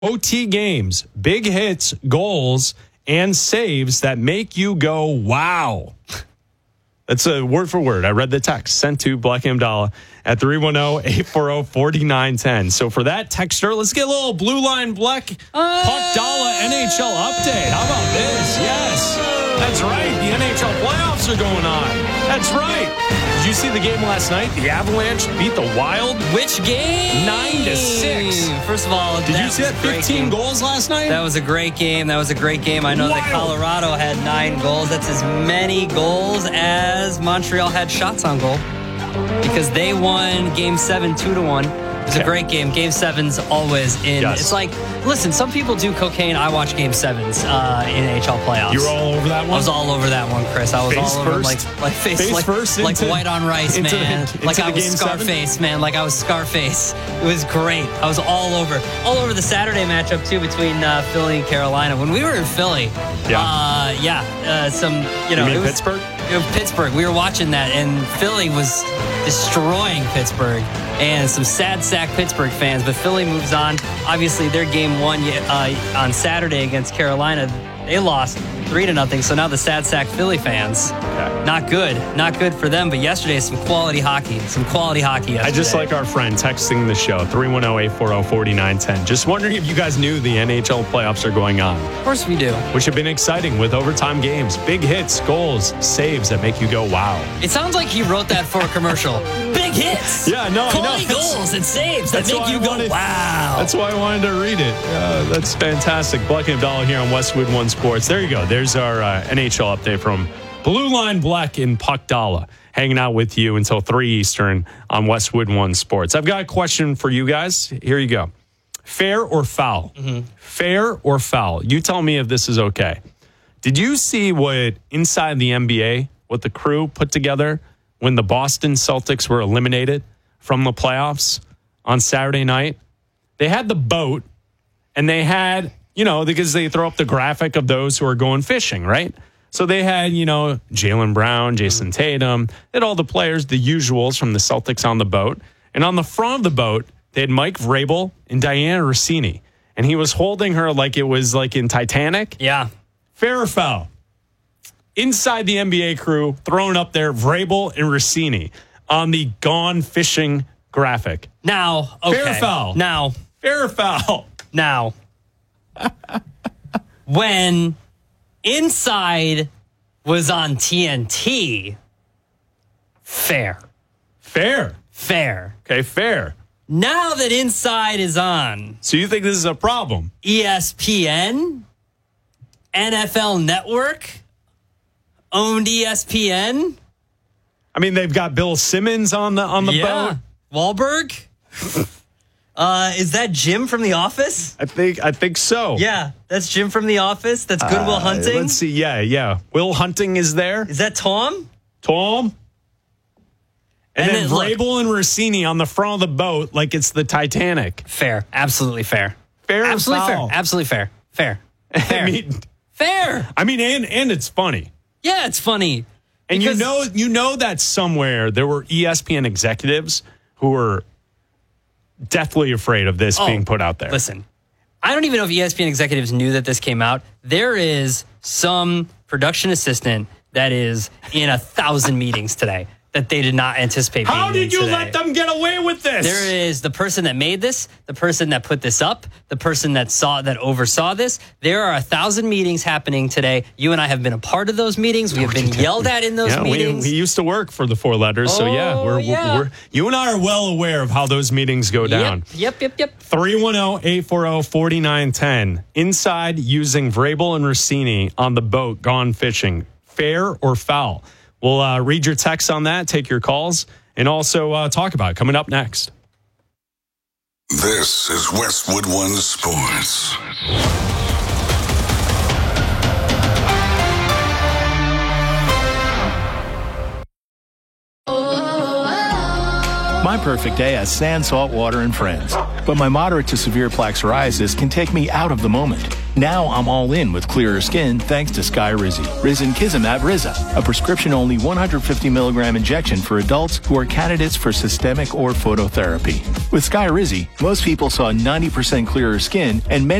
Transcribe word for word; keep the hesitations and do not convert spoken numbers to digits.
O T games, big hits, goals, and saves that make you go, wow. That's a word for word. I read the text sent to Black Amdala at three one zero, eight four zero, four nine one zero. So for that texter, let's get a little Blue Line Black Puck Dollar N H L update. How about this? Yes, that's right. The N H L playoffs are going on. That's right. Did you see the game last night? The Avalanche beat the Wild. Which game? Nine to six. First of all, did that you see that fifteen goals last night? That was a great game. That was a great game. I know Wild. that Colorado had nine goals. That's as many goals as Montreal had shots on goal because they won Game Seven two to one. It was okay. a great game. Game Sevens always in. Yes. It's like, listen, some people do cocaine. I watch Game Sevens uh, in N H L playoffs. You were all over that one? I was all over that one, Chris. I was face all over first? like like face, face like, first like into, white on rice, man. The, like I was Scarface, seven? man. Like I was Scarface. It was great. I was all over, all over the Saturday matchup too between uh, Philly and Carolina. When we were in Philly, yeah, uh, yeah, uh, some you know, you mean it was Pittsburgh. It was Pittsburgh. We were watching that, and Philly was destroying Pittsburgh. And some sad sack Pittsburgh fans, but Philly moves on. Obviously, their game one uh, on Saturday against Carolina, they lost three to nothing. So now the sad sack Philly fans, okay. not good, not good for them. But yesterday, some quality hockey, some quality hockey yesterday. I just like our friend texting the show three one zero, eight four zero, four nine one zero. Just wondering if you guys knew the N H L playoffs are going on. Of course we do. Which have been exciting with overtime games, big hits, goals, saves that make you go wow. It sounds like he wrote that for a commercial. Big hits. Yeah, no, quality no, goals and saves that make you go wanted, wow. That's why I wanted to read it. Uh, that's fantastic. Black and Abdallah here on Westwood One Sports. There you go. There's our uh, N H L update from Blue Line Black in Puck Dollar, hanging out with you until three Eastern on Westwood One Sports. I've got a question for you guys. Here you go. Fair or foul? Mm-hmm. Fair or foul? You tell me if this is okay. Did you see what Inside the N B A, what the crew put together when the Boston Celtics were eliminated from the playoffs on Saturday night? They had the boat, and they had, you know, because they throw up the graphic of those who are going fishing, right? So they had, you know, Jaylen Brown, Jason Tatum, they had all the players, the usuals from the Celtics on the boat. And on the front of the boat, they had Mike Vrabel and Diana Rossini. And he was holding her like it was like in Titanic. Yeah. Fair or foul? Inside the N B A crew, throwing up there Vrabel and Rossini on the Gone Fishing graphic. Now, okay. Fair or foul? Now. Fair or foul? Now. When Inside was on T N T, fair. Fair. Fair. Okay, fair. Now that Inside is on. So you think this is a problem? E S P N? N F L Network? Owned E S P N? I mean, they've got Bill Simmons on the on the yeah. boat. Wahlberg? uh, is that Jim from The Office? I think I think so. Yeah, that's Jim from The Office. That's Good Will uh, Hunting. Let's see. Yeah, yeah. Will Hunting is there. Is that Tom? Tom? And, and then, then Vrabel look, and Rossini on the front of the boat like it's the Titanic. Fair. Absolutely fair. Fair Absolutely foul? fair. Absolutely fair. Fair. Fair. I mean, fair. I mean, and, and it's funny. Yeah, it's funny. And you know, you know that somewhere there were E S P N executives who were deathly afraid of this oh, being put out there. Listen, I don't even know if E S P N executives knew that this came out. There is some production assistant that is in a thousand meetings today that they did not anticipate being How did you today. let them get away with this? There is the person that made this, the person that put this up, the person that saw that oversaw this. There are a thousand meetings happening today. You and I have been a part of those meetings. We have been yelled at in those yeah, meetings. We, we used to work for the four letters, oh, so yeah, we're, yeah. We're, we're you and I are well aware of how those meetings go down. Yep, yep, yep, yep. three one zero, eight four zero, four nine one zero. Inside using Vrabel and Rossini on the boat gone fishing. Fair or foul? We'll uh, read your texts on that, take your calls, and also uh, talk about it coming up next. This is Westwood One Sports. My perfect day as sand, salt water, and friends. But my moderate to severe plaque psoriasis can take me out of the moment. Now I'm all in with clearer skin thanks to Skyrizi. Risankizumab Riza, a prescription-only one hundred fifty milligram injection for adults who are candidates for systemic or phototherapy. With Skyrizi, most people saw ninety percent clearer skin and many